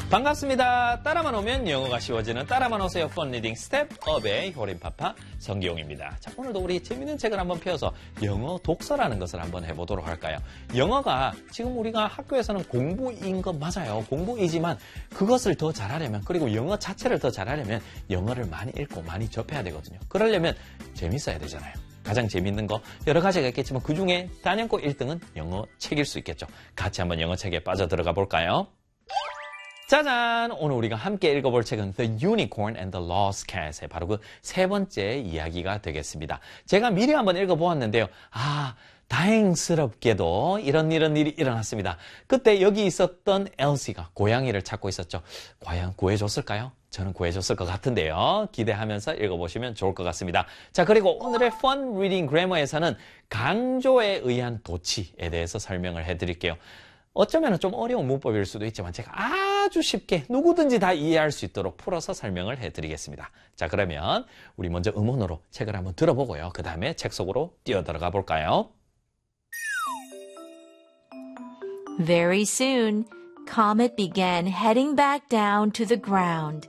반갑습니다. 따라만 오면 영어가 쉬워지는 따라만 오세요 펀 리딩 스텝업의 효린파파 성기용입니다. 자, 오늘도 우리 재밌는 책을 한번 펴서 영어 독서라는 것을 한번 해보도록 할까요? 영어가 지금 우리가 학교에서는 공부인 것 맞아요. 공부이지만 그것을 더 잘하려면, 그리고 영어 자체를 더 잘하려면 영어를 많이 읽고 많이 접해야 되거든요. 그러려면 재밌어야 되잖아요. 가장 재밌는 거 여러 가지가 있겠지만 그중에 단연코 1등은 영어 책일 수 있겠죠. 같이 한번 영어 책에 빠져들어가 볼까요? 짜잔! 오늘 우리가 함께 읽어볼 책은 The Unicorn and the Lost Cat의 바로 그 세 번째 이야기가 되겠습니다. 제가 미리 한번 읽어보았는데요. 다행스럽게도 이런 일이 일어났습니다. 그때 여기 있었던 엘시가 고양이를 찾고 있었죠. 과연 구해줬을까요? 저는 구해줬을 것 같은데요. 기대하면서 읽어보시면 좋을 것 같습니다. 자, 그리고 오늘의 Fun Reading Grammar에서는 강조에 의한 도치에 대해서 설명을 해드릴게요. 어쩌면 좀 어려운 문법일 수도 있지만 제가 아주 쉽게 누구든지 다 이해할 수 있도록 풀어서 설명을 해드리겠습니다. 자, 그러면 우리 먼저 음원으로 책을 한번 들어보고요. 그 다음에 책 속으로 뛰어들어가 볼까요? Very soon, Comet began heading back down to the ground.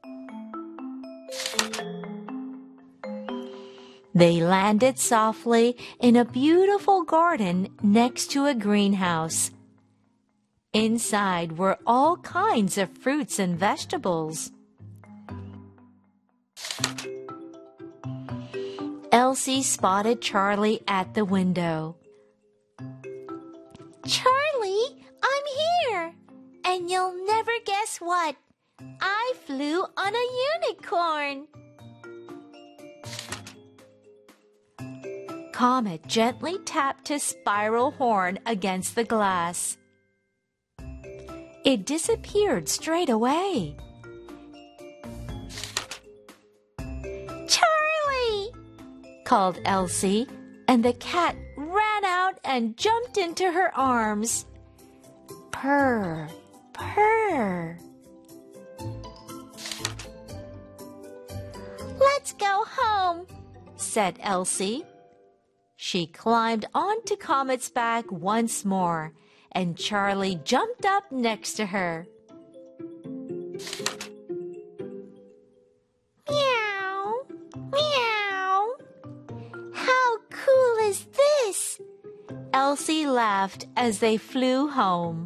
They landed softly in a beautiful garden next to a greenhouse. Inside were all kinds of fruits and vegetables. Elsie spotted Charlie at the window. Charlie, I'm here! And you'll never guess what? I flew on a unicorn! Comet gently tapped his spiral horn against the glass. It disappeared straight away. Charlie! Called Elsie, and the cat ran out and jumped into her arms. Purr, purr. Let's go home, said Elsie. She climbed onto Comet's back once more, and Charlie jumped up next to her. Meow, meow. How cool is this? Elsie laughed as they flew home.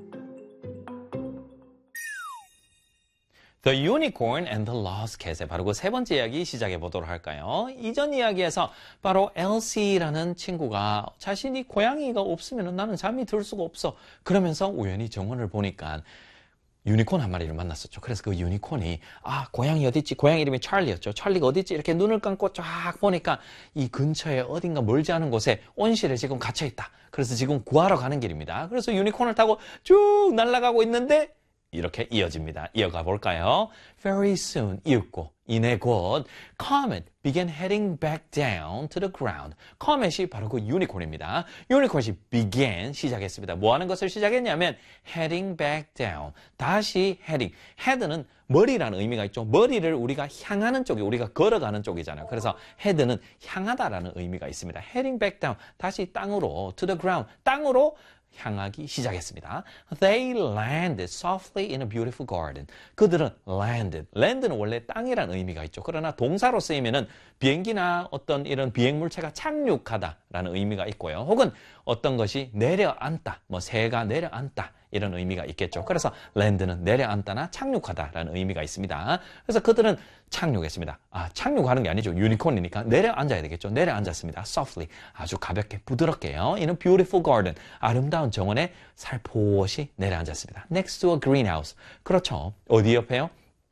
The Unicorn and the Lost Cat의 바로 그 세 번째 이야기 시작해 보도록 할까요? 이전 이야기에서 바로 엘시라는 친구가 자신이 고양이가 없으면 나는 잠이 들 수가 없어. 그러면서 우연히 정원을 보니까 유니콘 한 마리를 만났었죠. 그래서 그 유니콘이 고양이 어딨지? 고양이 이름이 찰리였죠. 찰리가 어딨지? 이렇게 눈을 감고 쫙 보니까 이 근처에 어딘가 멀지 않은 곳에 온실에 지금 갇혀 있다. 그래서 지금 구하러 가는 길입니다. 그래서 유니콘을 타고 쭉 날아가고 있는데 이렇게 이어집니다. 이어가 볼까요? Very soon, 이윽고, 이내 곧 Comet began heading back down to the ground. Comet이 바로 그 유니콘입니다. 유니콘이 began, 시작했습니다. 뭐 하는 것을 시작했냐면 heading back down, 다시 heading. head는 머리라는 의미가 있죠. 머리를 우리가 향하는 쪽이, 우리가 걸어가는 쪽이잖아요. 그래서 head는 향하다라는 의미가 있습니다. heading back down, 다시 땅으로, to the ground, 땅으로 향하기 시작했습니다. They landed softly in a beautiful garden. 그들은 landed. land는 원래 땅이라는 의미가 있죠. 그러나 동사로 쓰이면은 비행기나 어떤 이런 비행물체가 착륙하다라는 의미가 있고요. 혹은 어떤 것이 내려앉다, 새가 내려앉다 이런 의미가 있겠죠. 그래서 land는 내려앉다나 착륙하다라는 의미가 있습니다. 그래서 그들은 착륙했습니다. 착륙하는 게 아니죠. 유니콘이니까 내려앉아야 되겠죠. 내려앉았습니다. softly, 아주 가볍게 부드럽게요. In a beautiful garden, 아름다운 정원에 살포시 내려앉았습니다. Next to a greenhouse. 그렇죠. 어디 옆에요?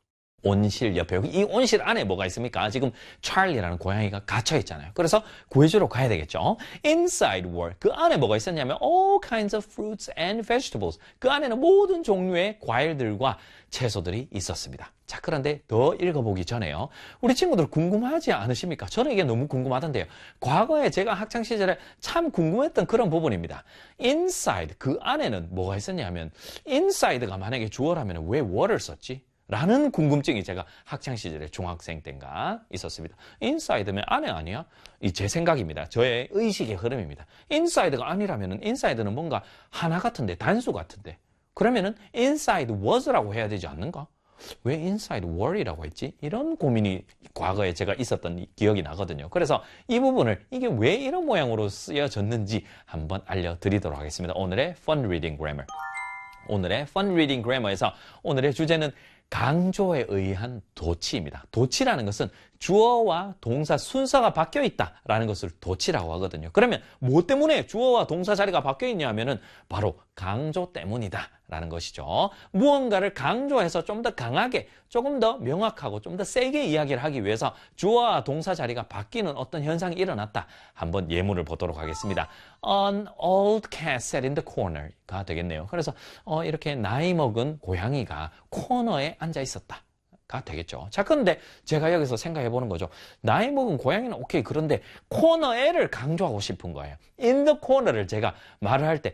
온실 옆에. 이 온실 안에 뭐가 있습니까? 지금 찰리라는 고양이가 갇혀 있잖아요. 그래서 구해주러 가야 되겠죠. Inside were, 그 안에 뭐가 있었냐면 all kinds of fruits and vegetables. 그 안에는 모든 종류의 과일들과 채소들이 있었습니다. 자, 그런데 더 읽어보기 전에요. 우리 친구들 궁금하지 않으십니까? 저는 이게 너무 궁금하던데요. 과거에 제가 학창시절에 참 궁금했던 그런 부분입니다. Inside, 그 안에는 뭐가 있었냐면 inside가 만약에 주어라면 왜 were를 썼지? 라는 궁금증이 제가 학창시절에 중학생 때인가 있었습니다. 인사이드면 안에 아니야? 이 제 생각입니다. 저의 의식의 흐름입니다. 인사이드가 아니라면 인사이드는 뭔가 하나 같은데, 단수 같은데 그러면은 inside was라고 해야 되지 않는가? 왜 inside were이라고 했지? 이런 고민이 과거에 제가 있었던 기억이 나거든요. 그래서 이 부분을 이게 왜 이런 모양으로 쓰여졌는지 한번 알려드리도록 하겠습니다. 오늘의 Fun Reading Grammar. 오늘의 Fun Reading Grammar에서 오늘의 주제는 강조에 의한 도치입니다. 도치라는 것은 주어와 동사 순서가 바뀌어 있다라는 것을 도치라고 하거든요. 그러면 뭐 때문에 주어와 동사 자리가 바뀌어 있냐 하면은 바로 강조 때문이다라는 것이죠. 무언가를 강조해서 좀 더 강하게, 조금 더 명확하고 좀 더 세게 이야기를 하기 위해서 주어와 동사 자리가 바뀌는 어떤 현상이 일어났다. 한번 예문을 보도록 하겠습니다. An old cat sat in the corner가 되겠네요. 그래서 이렇게 나이 먹은 고양이가 코너에 앉아 있었다. 가 되겠죠. 자, 그런데 제가 여기서 생각해 보는 거죠. 나이 먹은 고양이는 오케이. 그런데 코너에를 강조하고 싶은 거예요. in the corner를 제가 말을 할 때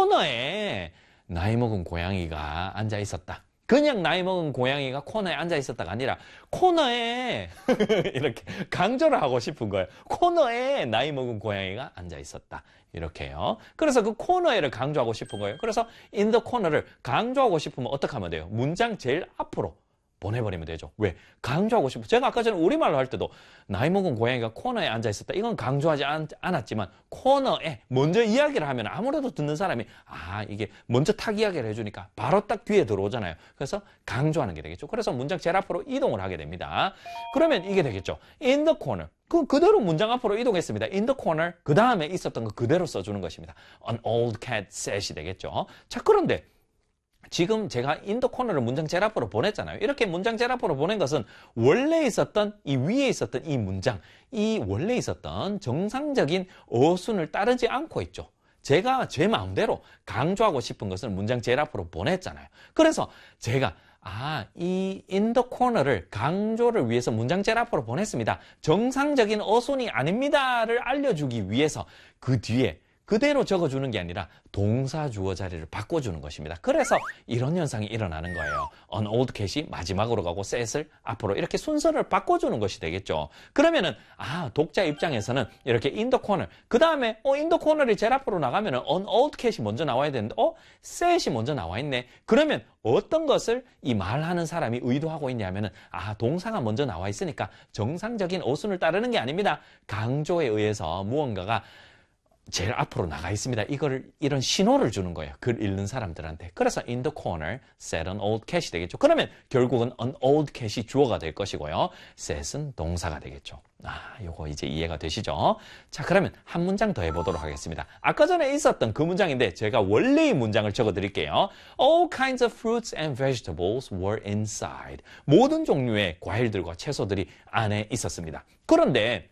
코너에 나이 먹은 고양이가 앉아 있었다. 그냥 나이 먹은 고양이가 코너에 앉아 있었다가 아니라 코너에 이렇게 강조를 하고 싶은 거예요. 코너에 나이 먹은 고양이가 앉아 있었다. 이렇게요. 그래서 그 코너에를 강조하고 싶은 거예요. 그래서 in the corner를 강조하고 싶으면 어떻게 하면 돼요? 문장 제일 앞으로 보내버리면 되죠. 왜? 강조하고 싶어. 제가 아까 전에 우리말로 할 때도 나이 먹은 고양이가 코너에 앉아 있었다. 이건 강조하지 않았지만 코너에 먼저 이야기를 하면 아무래도 듣는 사람이 이게 먼저 탁 이야기를 해주니까 바로 딱 귀에 들어오잖아요. 그래서 강조하는 게 되겠죠. 그래서 문장 제일 앞으로 이동을 하게 됩니다. 그러면 이게 되겠죠. In the corner. 그대로 문장 앞으로 이동했습니다. In the corner. 그 다음에 있었던 거 그대로 써주는 것입니다. An old cat sat이 되겠죠. 자, 그런데 지금 제가 in the corner를 문장 제일 앞으로 보냈잖아요. 이렇게 문장 제일 앞으로 보낸 것은 원래 있었던 이 위에 있었던 이 문장, 이 원래 있었던 정상적인 어순을 따르지 않고 있죠. 제가 제 마음대로 강조하고 싶은 것을 문장 제일 앞으로 보냈잖아요. 그래서 제가 이 in the corner를 강조를 위해서 문장 제일 앞으로 보냈습니다. 정상적인 어순이 아닙니다를 알려주기 위해서 그 뒤에 그대로 적어주는 게 아니라 동사 주어 자리를 바꿔주는 것입니다. 그래서 이런 현상이 일어나는 거예요. An old cat이 마지막으로 가고 set을 앞으로 이렇게 순서를 바꿔주는 것이 되겠죠. 그러면은 독자 입장에서는 이렇게 in the corner 그 다음에 in the corner이 제일 앞으로 나가면은 an old cat이 먼저 나와야 되는데 set이 먼저 나와 있네. 그러면 어떤 것을 이 말하는 사람이 의도하고 있냐면은 동사가 먼저 나와 있으니까 정상적인 어순을 따르는 게 아닙니다. 강조에 의해서 무언가가 제일 앞으로 나가 있습니다. 이런 신호를 주는 거예요. 글 읽는 사람들한테. 그래서 in the corner, sat an old cat이 되겠죠. 그러면 결국은 an old cat이 주어가 될 것이고요. set은 동사가 되겠죠. 요거 이제 이해가 되시죠? 자, 그러면 한 문장 더 해보도록 하겠습니다. 아까 전에 있었던 그 문장인데 제가 원래의 문장을 적어 드릴게요. All kinds of fruits and vegetables were inside. 모든 종류의 과일들과 채소들이 안에 있었습니다. 그런데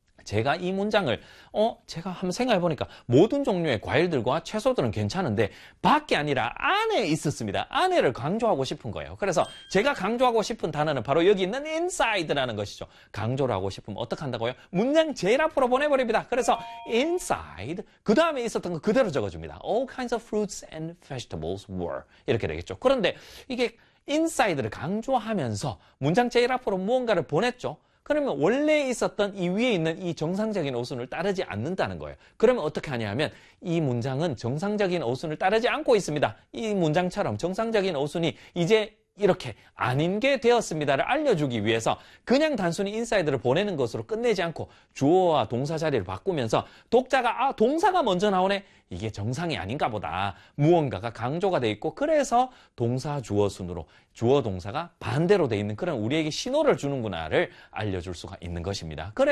제가 이 문장을 제가 한번 생각해 보니까 모든 종류의 과일들과 채소들은 괜찮은데 밖이 아니라 안에 있었습니다. 안에를 강조하고 싶은 거예요. 그래서 제가 강조하고 싶은 단어는 바로 여기 있는 inside라는 것이죠. 강조를 하고 싶으면 어떻게 한다고요? 문장 제일 앞으로 보내버립니다. 그래서 inside 그 다음에 있었던 거 그대로 적어줍니다. All kinds of fruits and vegetables were 이렇게 되겠죠. 그런데 이게 inside를 강조하면서 문장 제일 앞으로 무언가를 보냈죠. 그러면 원래 있었던 이 위에 있는 이 정상적인 어순을 따르지 않는다는 거예요. 그러면 어떻게 하냐 하면 이 문장은 정상적인 어순을 따르지 않고 있습니다. 이 문장처럼 정상적인 어순이 이제 이렇게 아닌 게 되었습니다를 알려주기 위해서 그냥 단순히 인사이드를 보내는 것으로 끝내지 않고 주어와 동사 자리를 바꾸면서 독자가 동사가 먼저 나오네. 이게 정상이 아닌가 보다. 무언가가 강조가 돼 있고 그래서 동사 주어 순으로 주어 동사가 반대로 돼 있는 그런 우리에게 신호를 주는구나를 알려줄 수가 있는 것입니다.